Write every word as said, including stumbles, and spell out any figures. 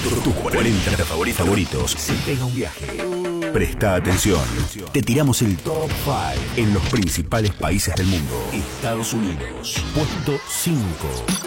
Tus cuarenta favoritos, favoritos. Se pega un viaje. Presta atención. Te tiramos el top cinco en los principales países del mundo. Estados Unidos. Puesto cinco.